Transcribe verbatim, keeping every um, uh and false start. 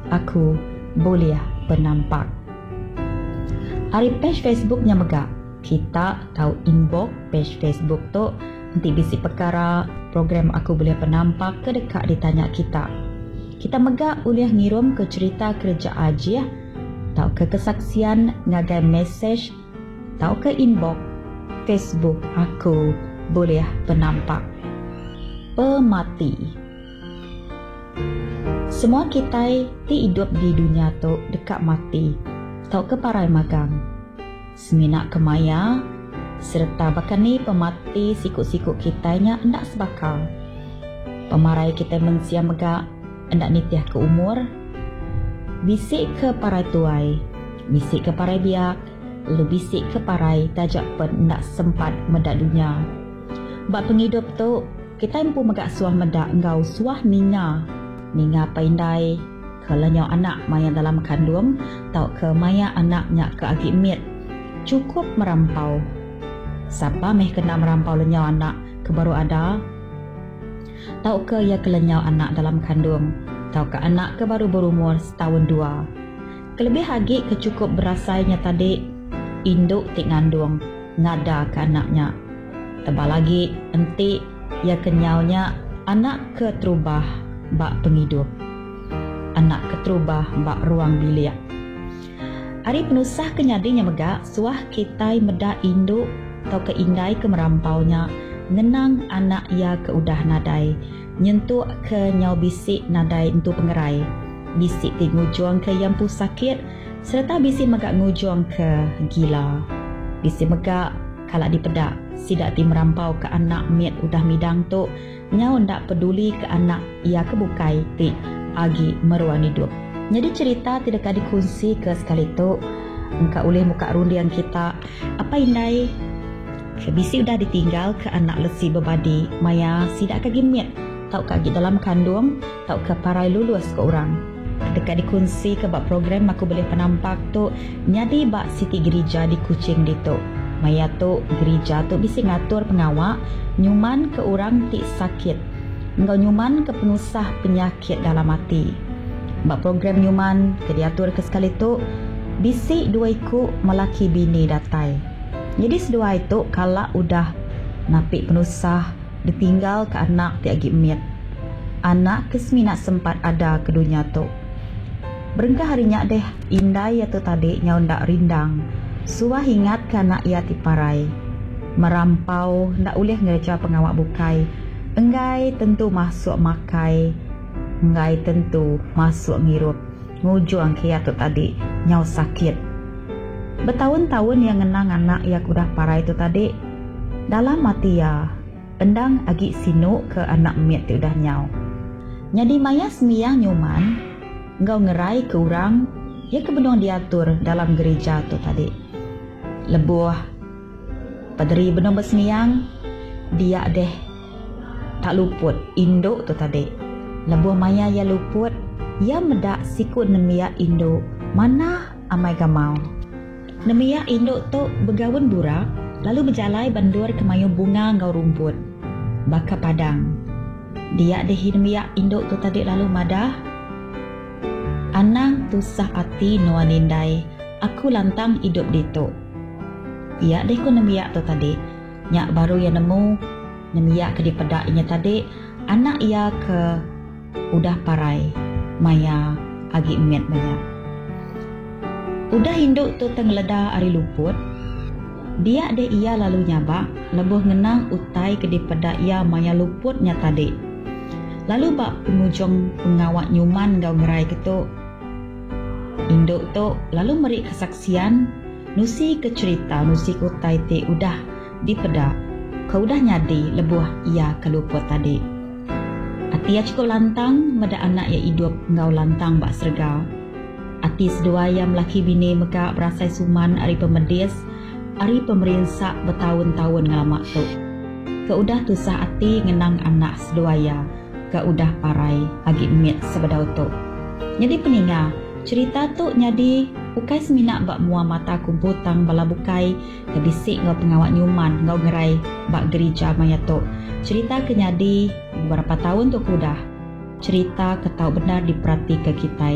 aku boleh penampak. Ari page Facebooknya megak, kita tahu inbox page Facebook tu nanti bisi perkara program aku boleh penampak ke dekat ditanya kita. Kita megak boleh ngirim ke cerita kerja aja, tahu ke kesaksian ngagai message, tahu ke inbox Facebook aku boleh penampak. Pemati. Semua kita ti hidup di dunia tu dekat mati, tahu ke parai magang. Seminak kemaya serta bahkan ni pemati sikut-sikut kitanya hendak sebakal. Pemarai kita mensia megak hendak nitiah ke umur, bisik ke parai tuai, bisik ke parai biak, lalu bisik ke parai tajak pen hendak sempat medak dunia. Bak penghidup tu kita empu megak suah medak engkau suah ninga, ninga paindai ke lenyau anak maya dalam kandung, tau ke maya anaknya ke agi mit. Cukup merampau. Siapa meh kena merampau lenyau anak ke baru ada? Tau ke ia ke lenyau anak dalam kandung, tau ke anak ke baru berumur setahun dua. Kelebih hagi ke cukup berasainya tadi induk tik ngandung ngada ke anaknya. Tebal lagi enti ia kenyaunya anak ke terubah bak penghidup, anak ke terubah bak ruang bilik. Ari penusah kenyadinya megak suah kita medak induk atau ke indai ke merampaunya ngenang anak ia ke udah nadai, nyentuh ke nyau bisik nadai untuk pengerai, bisik ti ngujuang ke yang pu sakit serta bisik megak ngujuang ke gila. Bisik megak kalak dipedak sidak ti merampau ke anak miet udah midang tu nyau ndak peduli ke anak ia ke bukai ti agi meruan hidup. Jadi cerita tidak ada dikunci ke sekali tu engkau boleh muka rundian kita apa indai ke bisi udah ditinggal ke anak lesi bebadi maya sidak ke gimiet tau kagi dalam kandung tau ke parai lulus ke orang. Dekat dikunci ke bak program aku boleh penampak tu nyadi bak siti gereja di Kuching ditu. Maya tu gereja tu bisi ngatur pengawak nyuman ke orang ti sakit, engkau nyuman ke penusah penyakit dalam hati. Bak program nyuman ke diatur ke sekali tu bisi dua iku melaki bini datai. Jadi sedua itu kalau udah napik penusah ditinggal ke anak ti agi miet, anak keseminak sempat ada ke dunia tu. Berengkah harinya deh indai atau tadi nyau ndak rindang suah ingat ke anak ia ti parai merampau ndak boleh ngereja pengawak bukai, enggai tentu masuk makai, enggai tentu masuk ngirup ngujuang ke ia tu tadi nyau sakit. Bertahun-tahun yang ngenang anak ia udah parai tu tadi dalam mati ya endang agi sinuk ke anak miet ti udah nyau. Nyadi maya semiyang nyuman engkau ngerai ke orang ia kebenuang diatur dalam gereja tu tadi. Lebuh paderi benong bersemiang dia deh tak luput induk tu tadi. Lebuh maya ya luput ia medak sikut nemia induk mana amai gamau. Nemia induk tu bergawan burak lalu berjalai bandur ke mayu bunga ngau rumput baka padang. Dia deh nemia induk tu tadi lalu madah anang tusah ati nuanindai aku lantang hidup ditu. Ia deh ku nemiak tu tadi nyak baru yang nemu nemiak ke dipedak inya tadi anak ia ke udah parai maya agi miet banyak. Udah induk tu tengleda ari luput dia deh ia lalu nyabak lebuh ngenang utai ke dipedak ia maya luputnya tadi. Lalu bak penujung pengawak nyuman gau ngerai gitu induk tu lalu merik kesaksian nusi ke cerita nusi kutai te udah dipedak kau udah nyadi lebuh ia keluput tadi. Ati ia cukup lantang meda anak ia hidup ngau lantang bak serga. Ati sedua yang melaki bini meka berasai suman ari pemedis ari pemerintah bertahun-tahun ngalamak tu. Kau udah tusah ati ngenang anak sedua ya kau udah parai agi miet sebedau tu. Jadi peninga cerita tu nyadi bukai seminak bak mua mata kumputang bala bukai ke bisik ngau pengawak nyuman ngau ngerai bak gereja maya tu. Cerita kenyadi beberapa tahun tu kudah cerita ketau benar diperhati ke kita